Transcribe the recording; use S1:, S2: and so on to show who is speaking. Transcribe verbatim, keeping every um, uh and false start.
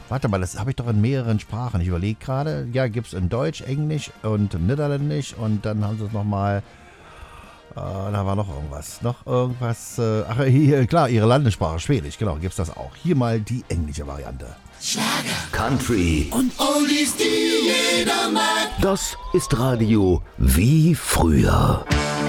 S1: Warte mal, das habe ich doch in mehreren Sprachen. Ich überlege gerade. Ja, gibt es in Deutsch, Englisch und Niederländisch. Und dann haben sie es nochmal. Äh, da war noch irgendwas. Noch irgendwas. Äh, ach, hier, klar, ihre Landessprache, Schwedisch. Genau, gibt es das auch. Hier mal die englische Variante.
S2: Schlager,
S3: Country
S2: und Oldies, die jeder mag.
S3: Das ist Radio wie früher.